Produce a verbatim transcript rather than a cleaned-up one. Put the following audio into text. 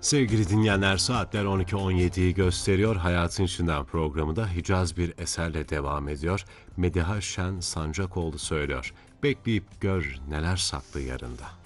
Sevgili dinleyenler, saatler on iki on yediyi gösteriyor. Hayatın İçinden programında Hicaz bir eserle devam ediyor. Mediha Şen Sancakoğlu söylüyor. Bekleyip gör neler saklı yarında.